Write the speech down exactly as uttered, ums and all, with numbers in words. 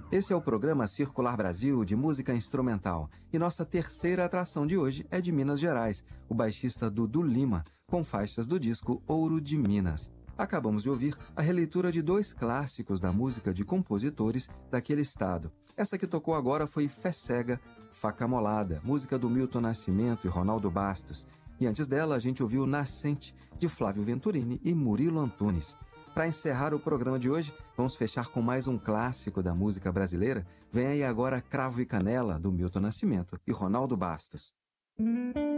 Esse é o programa Circular Brasil de música instrumental. E nossa terceira atração de hoje é de Minas Gerais, o baixista Dudu Lima, com faixas do disco Ouro de Minas. Acabamos de ouvir a releitura de dois clássicos da música de compositores daquele estado. Essa que tocou agora foi Fé Cega, Faca Molada, música do Milton Nascimento e Ronaldo Bastos. E antes dela a gente ouviu Nascente, de Flávio Venturini e Murilo Antunes. Para encerrar o programa de hoje, vamos fechar com mais um clássico da música brasileira. Vem aí agora Cravo e Canela, do Milton Nascimento e Ronaldo Bastos.